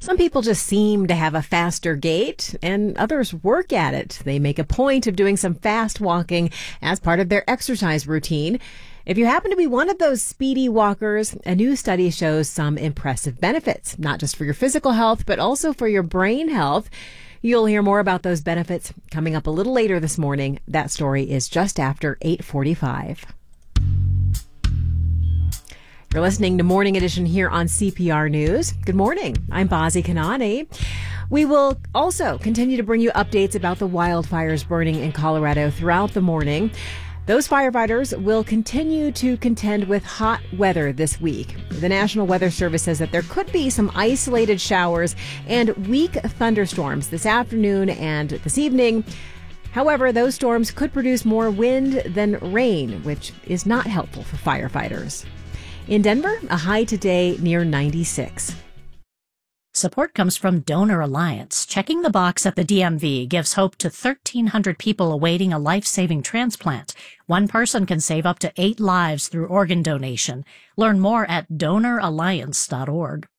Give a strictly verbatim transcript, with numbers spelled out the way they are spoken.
Some people just seem to have a faster gait, and others work at it. They make a point of doing some fast walking as part of their exercise routine. If you happen to be one of those speedy walkers, a new study shows some impressive benefits, not just for your physical health, but also for your brain health. You'll hear more about those benefits coming up a little later this morning. That story is just after eight forty-five. You're listening to Morning Edition here on C P R News. Good morning. I'm Bazi Kanani. We will also continue to bring you updates about the wildfires burning in Colorado throughout the morning. Those firefighters will continue to contend with hot weather this week. The National Weather Service says that there could be some isolated showers and weak thunderstorms this afternoon and this evening. However, those storms could produce more wind than rain, which is not helpful for firefighters. In Denver, a high today near ninety-six. Support comes from Donor Alliance. Checking the box at the D M V gives hope to thirteen hundred people awaiting a life-saving transplant. One person can save up to eight lives through organ donation. Learn more at donor alliance dot org.